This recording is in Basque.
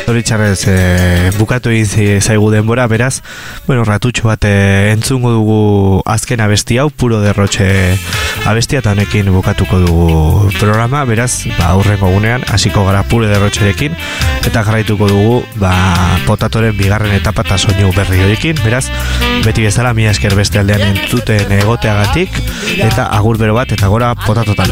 Zoritxarrez bukatu egin zaigu denbora, beraz, bueno, ratutxo bat entzungo dugu azken abesti hau, Puro Derrotxe abestia, eta honekin bukatuko dugu programa, beraz, aurrengo gunean, hasiko gara Puro Derrotxerekin, eta jarraituko dugu, potatoren bigarren etapa eta soinu berri horiekin, beraz, beti bezala, mila esker beste aldean entzuten egoteagatik, eta agur bero bat, eta gora potato talde.